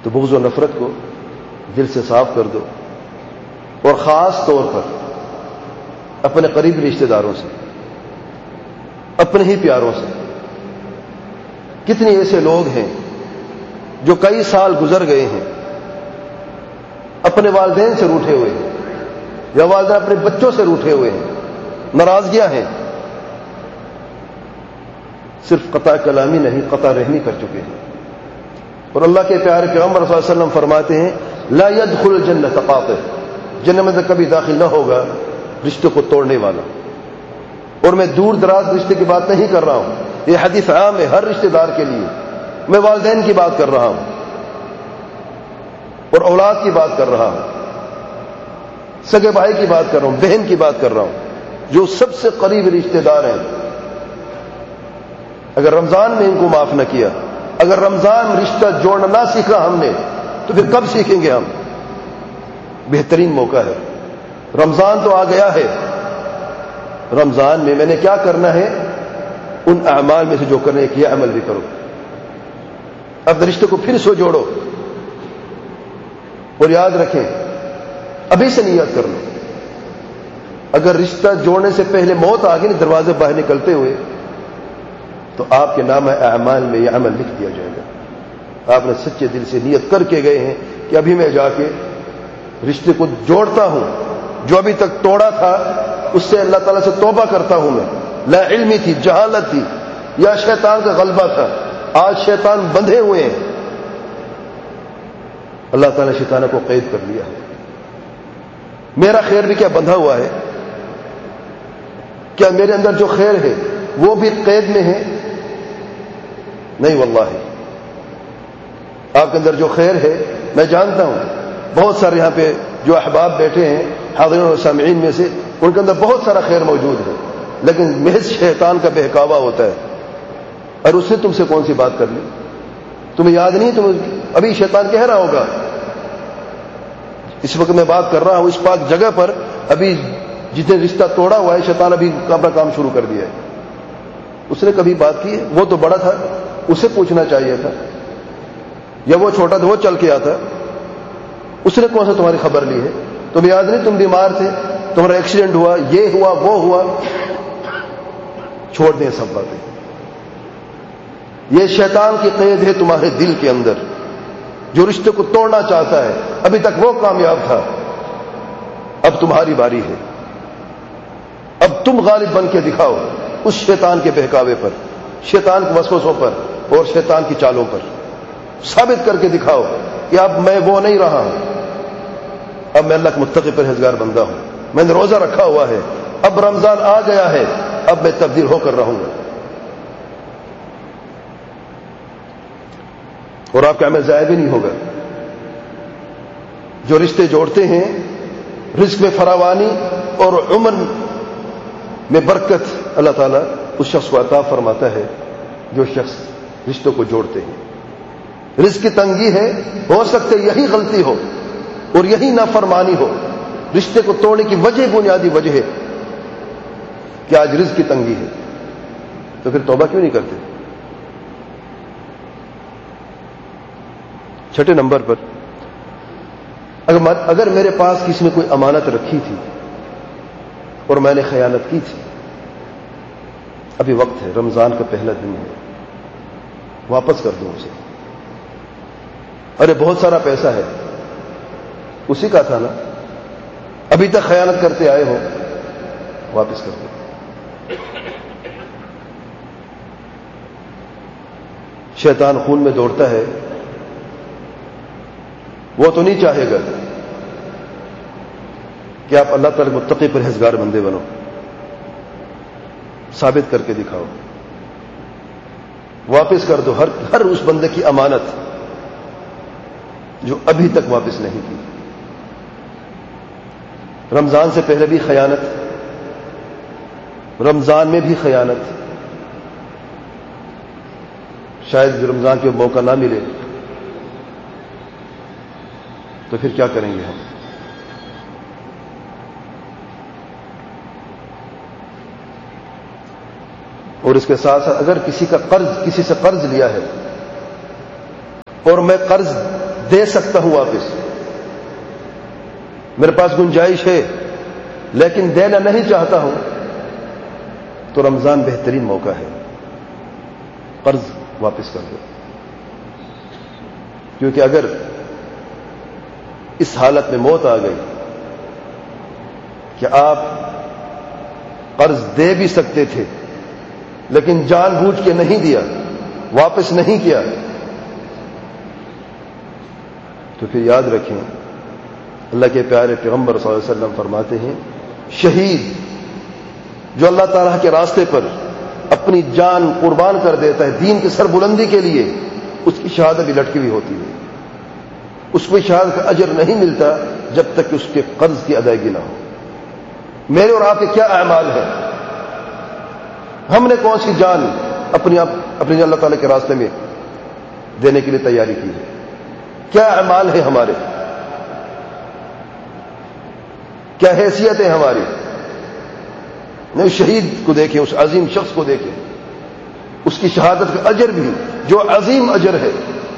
تو بغض و نفرت کو دل سے صاف کر دو، اور خاص طور پر اپنے قریبی رشتہ داروں سے، اپنے ہی پیاروں سے۔ کتنے ایسے لوگ ہیں جو کئی سال گزر گئے ہیں اپنے والدین سے روٹھے ہوئے ہیں، یا والدین اپنے بچوں سے روٹھے ہوئے ہیں، ناراضگیاں ہیں، صرف قطع کلامی نہیں قطع رحمی کر چکے ہیں۔ اور اللہ کے پیارے پیغمبر صلی اللہ علیہ وسلم فرماتے ہیں لا يدخل الجنۃ قاطع، جنت میں کبھی داخل نہ ہوگا رشتے کو توڑنے والا۔ اور میں دور دراز رشتے کی بات نہیں کر رہا ہوں، یہ حدیث عام ہے ہر رشتہ دار کے لیے۔ میں والدین کی بات کر رہا ہوں اور اولاد کی بات کر رہا ہوں، سگے بھائی کی بات کر رہا ہوں، بہن کی بات کر رہا ہوں، جو سب سے قریب رشتہ دار ہیں۔ اگر رمضان میں ان کو معاف نہ کیا، اگر رمضان رشتہ جوڑنا نہ سیکھا ہم نے، تو پھر کب سیکھیں گے ہم؟ بہترین موقع ہے، رمضان تو آ گیا ہے۔ رمضان میں میں نے کیا کرنا ہے؟ ان اعمال میں سے جو کرنے کی عمل بھی کرو، اپنے رشتے کو پھر سے جوڑو، اور یاد رکھیں ابھی سے نیت کر لو۔ اگر رشتہ جوڑنے سے پہلے موت آ گئی نا دروازے باہر نکلتے ہوئے، تو آپ کے نام اعمال میں یہ عمل لکھ دیا جائے گا۔ آپ نے سچے دل سے نیت کر کے گئے ہیں کہ ابھی میں جا کے رشتے کو جوڑتا ہوں، جو ابھی تک توڑا تھا اس سے اللہ تعالیٰ سے توبہ کرتا ہوں۔ میں لا علمی تھی، جہالت تھی، یا شیطان کا غلبہ تھا، آج شیطان بندھے ہوئے ہیں، اللہ تعالیٰ نے شیطان کو قید کر لیا ہے۔ میرا خیر بھی کیا بندھا ہوا ہے؟ کیا میرے اندر جو خیر ہے وہ بھی قید میں ہے؟ نہیں واللہ، آپ کے اندر جو خیر ہے میں جانتا ہوں، بہت سارے یہاں پہ جو احباب بیٹھے ہیں حاضرین اور سامعین میں سے، ان کے اندر بہت سارا خیر موجود ہے، لیکن محض شیطان کا بہکاوا ہوتا ہے۔ اور اس نے تم سے کون سی بات کر لی؟ تمہیں یاد نہیں؟ تم ابھی شیطان کہہ رہا ہوگا اس وقت میں بات کر رہا ہوں اس پاک جگہ پر، ابھی جتنے رشتہ توڑا ہوا ہے شیطان ابھی اپنا کام شروع کر دیا ہے۔ اس نے کبھی بات کی ہے؟ وہ تو بڑا تھا، اسے پوچھنا چاہیے تھا، یا وہ چھوٹا تھا وہ چل کے آتا، اس نے کون سا تمہاری خبر لی ہے؟ تمہیں یاد نہیں تم بیمار تھے، تمہارا ایکسیڈنٹ ہوا، یہ ہوا وہ ہوا؟ چھوڑ دیں سب باتیں، یہ شیطان کی قید ہے تمہارے دل کے اندر، جو رشتے کو توڑنا چاہتا ہے۔ ابھی تک وہ کامیاب تھا، اب تمہاری باری ہے، اب تم غالب بن کے دکھاؤ اس شیطان کے بہکاوے پر، شیطان کے وسوسوں پر اور شیطان کی چالوں پر، ثابت کر کے دکھاؤ کہ اب میں وہ نہیں رہا ہوں، اب میں اللہ کا متقی پرہیزگار بندہ ہوں، میں نے روزہ رکھا ہوا ہے، اب رمضان آ گیا ہے، اب میں تبدیل ہو کر رہوں گا، اور آپ کا عمل ضائع بھی نہیں ہوگا۔ جو رشتے جوڑتے ہیں رزق میں فراوانی اور عمر میں برکت اللہ تعالیٰ اس شخص کو عطا فرماتا ہے جو شخص رشتوں کو جوڑتے ہیں۔ رزق کی تنگی ہے، ہو سکتے یہی غلطی ہو اور یہی نافرمانی ہو، رشتے کو توڑنے کی وجہ، بنیادی وجہ ہے کہ آج رزق کی تنگی ہے، تو پھر توبہ کیوں نہیں کرتے؟ چھٹے نمبر پر، اگر میرے پاس کسی نے کوئی امانت رکھی تھی اور میں نے خیانت کی تھی، ابھی وقت ہے، رمضان کا پہلا دن ہے، واپس کر دوں اسے۔ ارے بہت سارا پیسہ ہے، اسی کا تھا نا، ابھی تک خیانت کرتے آئے ہو، واپس کر دو۔ شیطان خون میں دوڑتا ہے، وہ تو نہیں چاہے گا کہ آپ اللہ تعالی متقی پرہیزگار بندے بنو، ثابت کر کے دکھاؤ، واپس کر دو ہر اس بندے کی امانت جو ابھی تک واپس نہیں کی۔ رمضان سے پہلے بھی خیانت، رمضان میں بھی خیانت، شاید رمضان کے موقع نہ ملے تو پھر کیا کریں گے ہم؟ اور اس کے ساتھ ساتھ اگر کسی سے قرض لیا ہے اور میں قرض دے سکتا ہوں واپس، میرے پاس گنجائش ہے لیکن دینا نہیں چاہتا ہوں، تو رمضان بہترین موقع ہے، قرض واپس کر دو. کیونکہ اگر اس حالت میں موت آ گئی کہ آپ قرض دے بھی سکتے تھے لیکن جان بوجھ کے نہیں دیا، واپس نہیں کیا، تو پھر یاد رکھیں اللہ کے پیارے پیغمبر صلی اللہ علیہ وسلم فرماتے ہیں شہید جو اللہ تعالیٰ کے راستے پر اپنی جان قربان کر دیتا ہے دین کی سربلندی کے لیے، اس کی شہادت بھی لٹکی ہوئی ہوتی ہے، اس کو شہادت کا اجر نہیں ملتا جب تک کہ اس کے قرض کی ادائیگی نہ ہو. میرے اور آپ کے کیا اعمال ہیں؟ ہم نے کون سی جان اپنی اللہ تعالیٰ کے راستے میں دینے کے لیے تیاری کی ہے؟ کیا اعمال ہیں ہمارے؟ کیا حیثیت ہے ہماری؟ نہیں، شہید کو دیکھیں، اس عظیم شخص کو دیکھیں، اس کی شہادت کا اجر بھی جو عظیم اجر ہے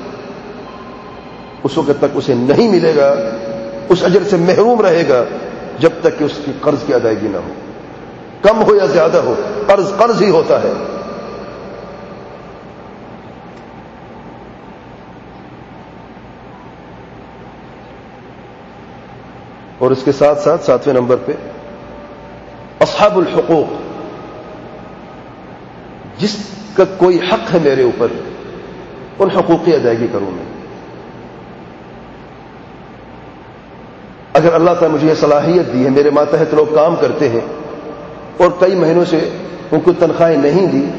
اس وقت تک اسے نہیں ملے گا، اس اجر سے محروم رہے گا جب تک کہ اس کی قرض کی ادائیگی نہ ہو، کم ہو یا زیادہ ہو، قرض ہی ہوتا ہے. اور اس کے ساتھ ساتھ 7ویں نمبر پہ اصحاب الحقوق، جس کا کوئی حق ہے میرے اوپر، ان حقوق کی ادائیگی کروں میں. اگر اللہ تعالیٰ مجھے یہ صلاحیت دی ہے، میرے ماتحت لوگ کام کرتے ہیں اور کئی مہینوں سے ان کو تنخواہیں نہیں دی،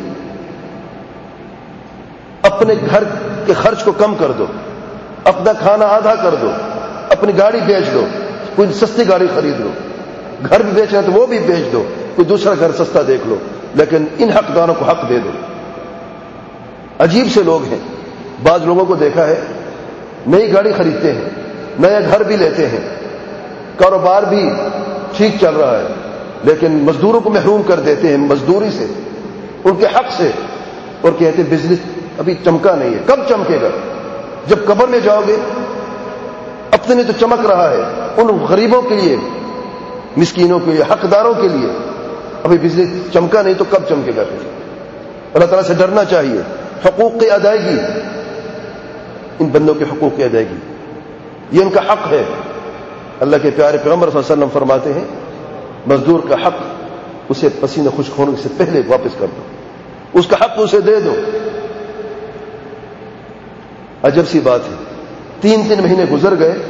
اپنے گھر کے خرچ کو کم کر دو، اپنا کھانا آدھا کر دو، اپنی گاڑی بیچ دو، کوئی سستی گاڑی خرید لو، گھر بھی بیچنا تو وہ بھی بیچ دو، کوئی دوسرا گھر سستا دیکھ لو، لیکن ان حقداروں کو حق دے دو. عجیب سے لوگ ہیں، بعض لوگوں کو دیکھا ہے نئی گاڑی خریدتے ہیں، نیا گھر بھی لیتے ہیں، کاروبار بھی ٹھیک چل رہا ہے، لیکن مزدوروں کو محروم کر دیتے ہیں مزدوری سے، ان کے حق سے، اور کہتے ہیں بزنس ابھی چمکا نہیں ہے. کب چمکے گا؟ جب قبر میں جاؤ گے. اپنے تو چمک رہا ہے، ان غریبوں کے لیے، مسکینوں کے لیے، حقداروں کے لیے ابھی بزنس چمکا نہیں تو کب چمکے گا؟ اللہ تعالیٰ سے ڈرنا چاہیے. حقوق کی ادائیگی، ان بندوں کے حقوق کی ادائیگی، یہ ان کا حق ہے. اللہ کے پیارے پیغمبر صلی اللہ علیہ وسلم فرماتے ہیں مزدور کا حق اسے پسینہ خشک ہونے سے پہلے واپس کر دو، اس کا حق اسے دے دو. عجب سی بات ہے، 3 مہینے گزر گئے،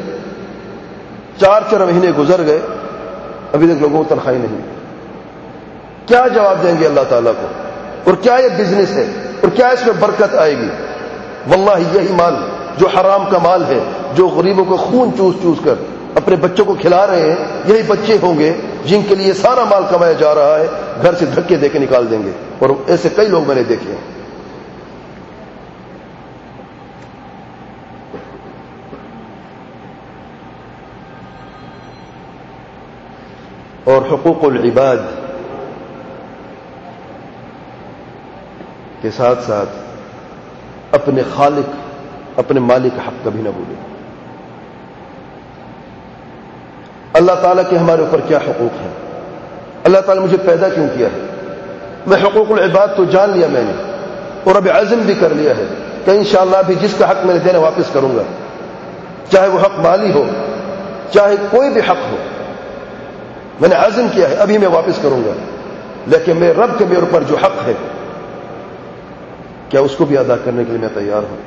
4 مہینے گزر گئے، ابھی تک لوگوں کو تنخواہیں نہیں. کیا جواب دیں گے اللہ تعالیٰ کو؟ اور کیا یہ بزنس ہے؟ اور کیا اس میں برکت آئے گی؟ واللہ یہی مال جو حرام کا مال ہے، جو غریبوں کو خون چوس چوس کر اپنے بچوں کو کھلا رہے ہیں، یہی بچے ہوں گے جن کے لیے سارا مال کمایا جا رہا ہے، گھر سے دھکے دے کے نکال دیں گے. اور ایسے کئی لوگ میں نے دیکھے ہیں. اور حقوق العباد کے ساتھ ساتھ اپنے خالق، اپنے مالک کا حق کبھی نہ بھولیں. اللہ تعالیٰ کے ہمارے اوپر کیا حقوق ہیں؟ اللہ تعالیٰ مجھے پیدا کیوں کیا ہے؟ میں حقوق العباد تو جان لیا میں نے، اور اب عزم بھی کر لیا ہے کہ انشاءاللہ بھی جس کا حق میں نے دینا واپس کروں گا، چاہے وہ حق مالی ہو، چاہے کوئی بھی حق ہو. میں نے عزم کیا ہے ابھی میں واپس کروں گا. لیکن میرے رب کے میرے اوپر جو حق ہے، کیا اس کو بھی ادا کرنے کے لیے میں تیار ہوں؟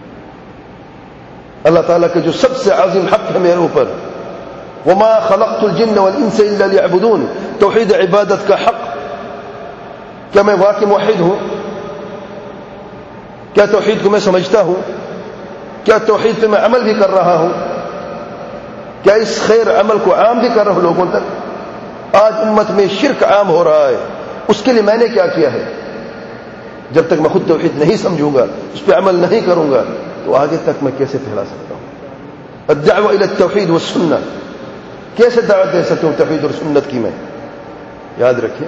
اللہ تعالیٰ کے جو سب سے عظیم حق ہے میرے اوپر، وما خلقت الجن والانس الا ليعبدون، توحید عبادت کا حق. کیا میں واقعی موحد ہوں؟ کیا توحید کو میں سمجھتا ہوں؟ کیا توحید پہ میں عمل بھی کر رہا ہوں؟ کیا اس خیر عمل کو عام بھی کر رہا ہوں لوگوں تک؟ آج امت میں شرک عام ہو رہا ہے، اس کے لیے میں نے کیا کیا ہے؟ جب تک میں خود توحید نہیں سمجھوں گا، اس پہ عمل نہیں کروں گا، تو آگے تک میں کیسے پھیلا سکتا ہوں؟ الدعوة الى التوحید والسنہ، کیسے دعوت دے سکتا ہوں توحید اور سنت کی؟ میں یاد رکھیں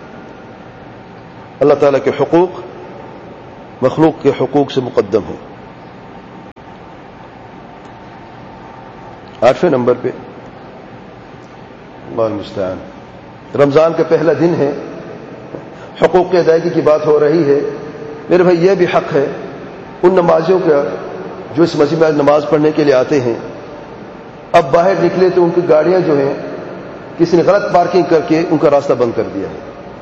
اللہ تعالیٰ کے حقوق مخلوق کے حقوق سے مقدم ہے. 8वें نمبر پہ اللہ المستعان، رمضان کا پہلا دن ہے، حقوق کی ادائیگی کی بات ہو رہی ہے۔ میرے بھائی یہ بھی حق ہے ان نمازیوں کا جو اس مسجد میں نماز پڑھنے کے لیے آتے ہیں، اب باہر نکلے تو ان کی گاڑیاں جو ہیں کسی نے غلط پارکنگ کر کے ان کا راستہ بند کر دیا ہے۔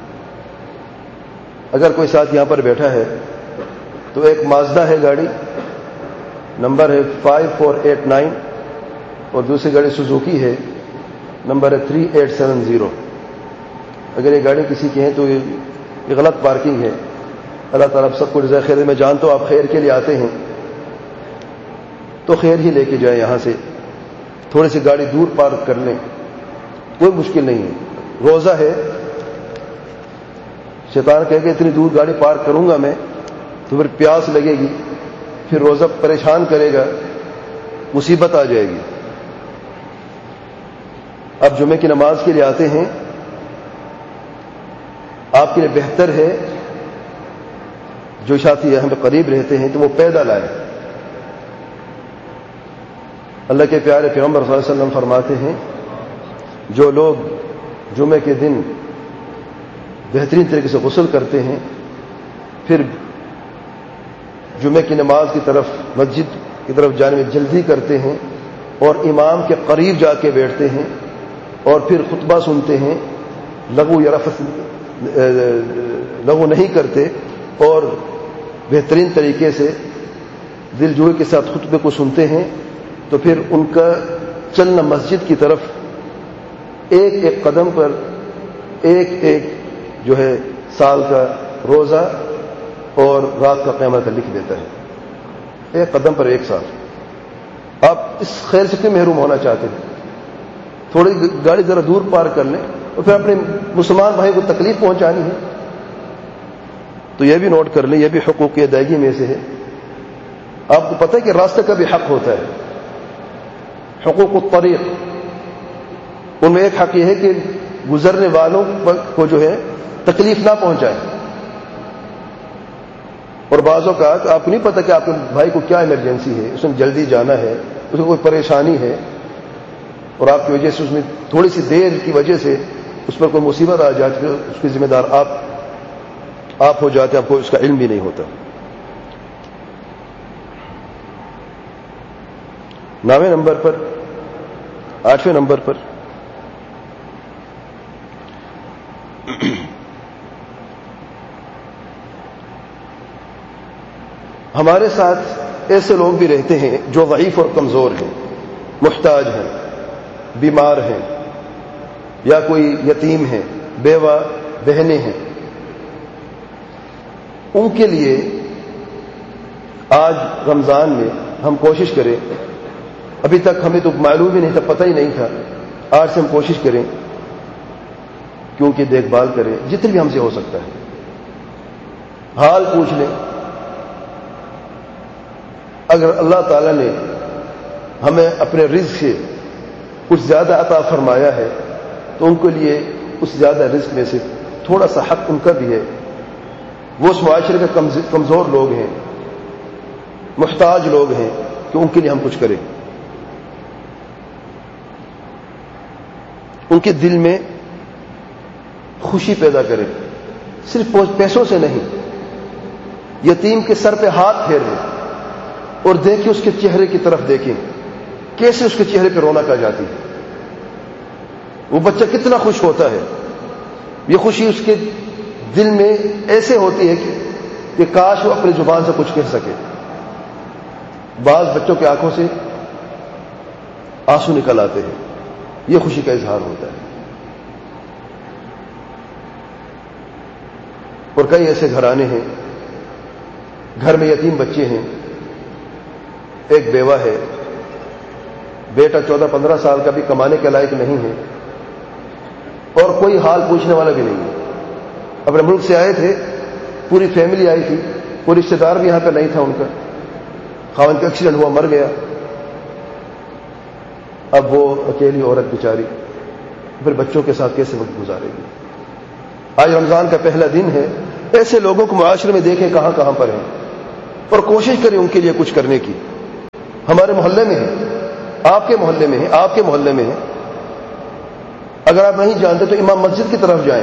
اگر کوئی ساتھ یہاں پر بیٹھا ہے تو ایک مازدا ہے گاڑی، نمبر ہے 5489، اور دوسری گاڑی سوزوکی ہے، نمبر ہے 3870۔ اگر یہ گاڑی کسی کی ہے تو یہ غلط پارکنگ ہے۔ اللہ تعالیٰ آپ سب کو جزائے خیر۔ میں جانتا ہوں آپ خیر کے لیے آتے ہیں تو خیر ہی لے کے جائیں، یہاں سے تھوڑی سی گاڑی دور پارک کر لیں، کوئی مشکل نہیں ہے۔ روزہ ہے، شیطان کہے کہ اتنی دور گاڑی پارک کروں گا میں تو پھر پیاس لگے گی، پھر روزہ پریشان کرے گا، مصیبت آ جائے گی۔ اب جمعے کی نماز کے لیے آتے ہیں، آپ کے لیے بہتر ہے جو ساتھی یہاں پہ قریب رہتے ہیں تو وہ پیدل آئے۔ اللہ کے پیارے پیغمبر صلی اللہ علیہ وسلم فرماتے ہیں جو لوگ جمعے کے دن بہترین طریقے سے غسل کرتے ہیں، پھر جمعے کی نماز کی طرف مسجد کی طرف جانے میں جلدی کرتے ہیں اور امام کے قریب جا کے بیٹھتے ہیں اور پھر خطبہ سنتے ہیں، لغو یا رفث لغو نہیں کرتے اور بہترین طریقے سے دل جوئی کے ساتھ خطبے کو سنتے ہیں، تو پھر ان کا چلنا مسجد کی طرف ایک ایک قدم پر ایک ایک جو ہے سال کا روزہ اور رات کا قیام کا لکھ دیتا ہے، ایک قدم پر ایک سال۔ آپ اس خیر سے کیوں محروم ہونا چاہتے ہیں؟ تھوڑی گاڑی ذرا دور پار کر لیں اور پھر اپنے مسلمان بھائی کو تکلیف پہنچانی ہے تو یہ بھی نوٹ کر لیں، یہ بھی حقوق کی ادائیگی میں سے ہے۔ آپ کو پتہ ہے کہ راستے کا بھی حق ہوتا ہے، حقوق الطریق، ان میں ایک حق یہ ہے کہ گزرنے والوں کو جو ہے تکلیف نہ پہنچائے۔ اور بعض اوقات آپ کو نہیں پتہ کہ آپ کے بھائی کو کیا ایمرجنسی ہے، اس میں جلدی جانا ہے، اس کو کوئی پریشانی ہے اور آپ کی وجہ سے اس میں تھوڑی سی دیر کی وجہ سے اس پر کوئی مصیبت آ جاتی ہے، اس کی ذمہ دار آپ ہو جاتے ہیں، آپ کو اس کا علم بھی نہیں ہوتا۔ 9ویں نمبر پر 8ویں نمبر پر ہمارے ساتھ ایسے لوگ بھی رہتے ہیں جو ضعیف اور کمزور ہیں، محتاج ہیں، بیمار ہیں، یا کوئی یتیم ہیں، بیوہ بہنیں ہیں۔ ان کے لیے آج رمضان میں ہم کوشش کریں، ابھی تک ہمیں تو معلوم ہی نہیں تھا، پتہ ہی نہیں تھا، آج سے ہم کوشش کریں کہ ان کی دیکھ بھال کریں جتنی بھی ہم سے ہو سکتا ہے، حال پوچھ لیں۔ اگر اللہ تعالیٰ نے ہمیں اپنے رزق سے کچھ زیادہ عطا فرمایا ہے تو ان کے لیے اس زیادہ رزق میں سے تھوڑا سا حق ان کا بھی ہے۔ وہ اس معاشرے کے کمزور لوگ ہیں، محتاج لوگ ہیں، کہ ان کے لیے ہم کچھ کریں، ان کے دل میں خوشی پیدا کریں، صرف پیسوں سے نہیں۔ یتیم کے سر پہ ہاتھ پھیر لیں اور دیکھیں، اس کے چہرے کی طرف دیکھیں کیسے اس کے چہرے پہ رونق آ جاتی ہے، وہ بچہ کتنا خوش ہوتا ہے۔ یہ خوشی اس کے دل میں ایسے ہوتی ہے کہ کاش وہ اپنی زبان سے کچھ کہہ سکے۔ بعض بچوں کی آنکھوں سے آنسو نکل آتے ہیں، یہ خوشی کا اظہار ہوتا ہے۔ اور کئی ایسے گھرانے ہیں، گھر میں یتیم بچے ہیں، ایک بیوہ ہے، بیٹا 14-15 سال کا بھی کمانے کے لائق نہیں ہے اور کوئی حال پوچھنے والا بھی نہیں ہے۔ اپنے ملک سے آئے تھے، پوری فیملی آئی تھی، کوئی رشتہ دار بھی یہاں پہ نہیں تھا ان کا، خاوند کا ایکسیڈنٹ ہوا، مر گیا۔ اب وہ اکیلی عورت بیچاری پھر بچوں کے ساتھ کیسے وقت گزارے گی؟ آج رمضان کا پہلا دن ہے، ایسے لوگوں کو معاشرے میں دیکھیں کہاں کہاں پر ہیں اور کوشش کریں ان کے لیے کچھ کرنے کی۔ ہمارے محلے میں ہے، آپ کے محلے میں ہیں، آپ کے محلے میں ہیں، اگر آپ نہیں جانتے تو امام مسجد کی طرف جائیں،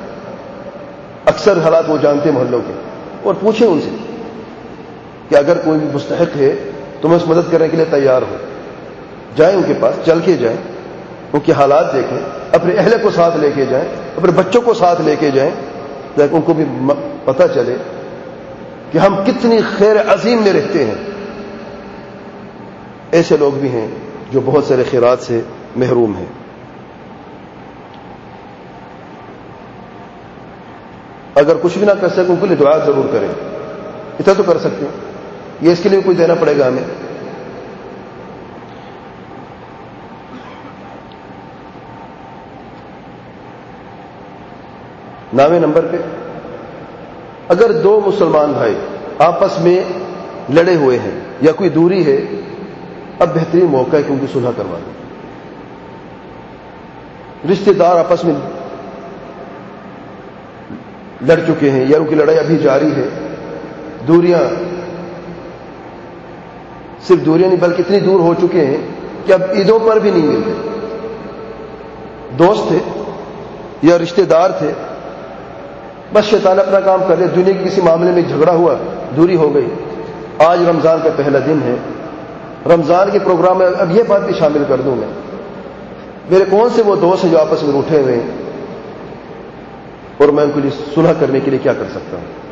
اکثر حالات وہ جانتے ہیں محلوں کے، اور پوچھیں ان سے کہ اگر کوئی بھی مستحق ہے تو میں اس مدد کرنے کے لیے تیار ہوں. جائیں ان کے پاس، چل کے جائیں، ان کے حالات دیکھیں، اپنے اہل کو ساتھ لے کے جائیں، اپنے بچوں کو ساتھ لے کے جائیں، تاکہ ان کو بھی پتہ چلے کہ ہم کتنی خیر عظیم میں رہتے ہیں. ایسے لوگ بھی ہیں جو بہت سارے خیرات سے محروم ہیں. اگر کچھ بھی نہ کر سکیں ان کے لیے دعا ضرور کریں، اتنا تو کر سکتے ہیں، یہ اس کے لیے کچھ دینا پڑے گا ہمیں. نامے نمبر پہ اگر دو مسلمان بھائی آپس میں لڑے ہوئے ہیں یا کوئی دوری ہے، اب بہترین موقع ہے کہ ان کی صلح کروا دیں. رشتہ دار آپس میں لڑ چکے ہیں یا ان کی لڑائی ابھی جاری ہے، دوریاں صرف دوریاں نہیں بلکہ اتنی دور ہو چکے ہیں کہ اب عیدوں پر بھی نہیں ملتے. دوست تھے یا رشتہ دار تھے، بس شیطان اپنا کام کر رہے، دنیا کے کسی معاملے میں جھگڑا ہوا، دوری ہو گئی. آج رمضان کا پہلا دن ہے، رمضان کے پروگرام میں اب یہ بات بھی شامل کر دوں میں، میرے کون سے وہ دوست ہیں جو آپس میں روٹھے ہوئے ہیں اور میں ان کے لیے صلح کرنے کے لیے کیا کر سکتا ہوں.